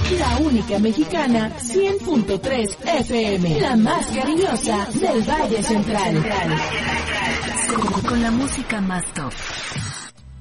La única mexicana, 100.3 FM, la más cariñosa del Valle Central. Con la música más top.